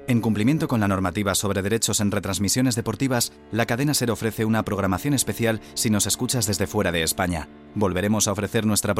En cumplimiento con la normativa sobre derechos en retransmisiones deportivas, la cadena SER ofrece una programación especial si nos escuchas desde fuera de España. Volveremos a ofrecer nuestra